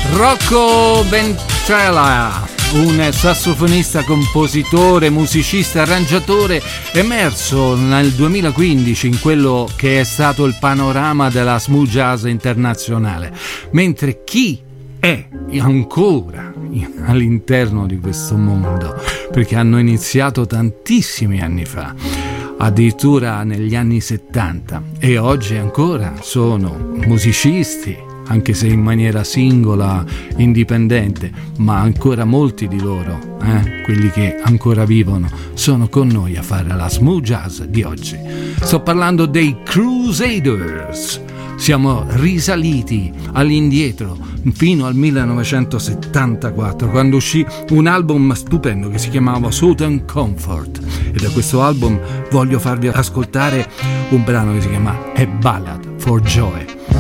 Rocco Ventrella, un sassofonista, compositore, musicista, arrangiatore, emerso nel 2015 in quello che è stato il panorama della smooth jazz internazionale, mentre chi è ancora all'interno di questo mondo, perché hanno iniziato tantissimi anni fa, addirittura negli anni 70, e oggi ancora sono musicisti, anche se in maniera singola, indipendente, ma ancora molti di loro, quelli che ancora vivono, sono con noi a fare la smooth jazz di oggi. Sto parlando dei Crusaders. Siamo risaliti all'indietro fino al 1974, quando uscì un album stupendo che si chiamava Southern Comfort, e da questo album voglio farvi ascoltare un brano che si chiama A Ballad for Joy.